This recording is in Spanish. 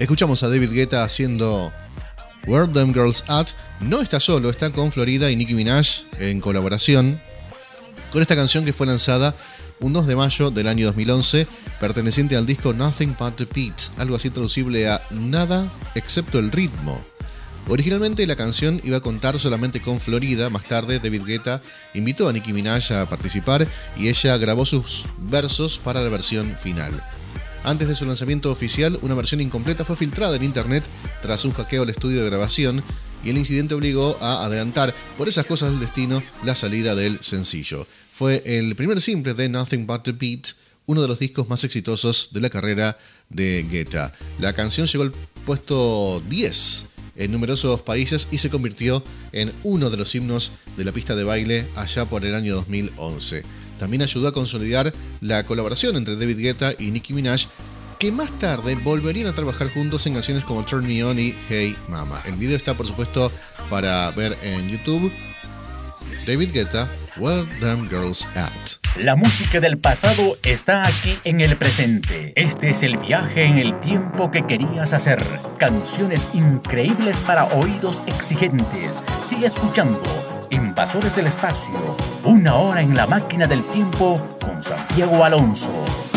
Escuchamos a David Guetta haciendo Where Them Girls At. No está solo, está con Florida y Nicki Minaj en colaboración con esta canción que fue lanzada un 2 de mayo del año 2011, perteneciente al disco Nothing But The Beat, algo así traducible a nada excepto el ritmo. Originalmente la canción iba a contar solamente con Florida. Más tarde David Guetta invitó a Nicki Minaj a participar y ella grabó sus versos para la versión final. Antes de su lanzamiento oficial, una versión incompleta fue filtrada en internet tras un hackeo al estudio de grabación y el incidente obligó a adelantar, por esas cosas del destino, la salida del sencillo. Fue el primer simple de Nothing But The Beat, uno de los discos más exitosos de la carrera de Guetta. La canción llegó al puesto 10 en numerosos países y se convirtió en uno de los himnos de la pista de baile allá por el año 2011. También ayudó a consolidar la colaboración entre David Guetta y Nicki Minaj, que más tarde volverían a trabajar juntos en canciones como Turn Me On y Hey Mama. El video está, por supuesto, para ver en YouTube. David Guetta, Where Them Girls At. La música del pasado está aquí en el presente. Este es el viaje en el tiempo que querías hacer. Canciones increíbles para oídos exigentes. Sigue escuchando Invasores del Espacio. Una hora en la máquina del tiempo con Santiago Alonso.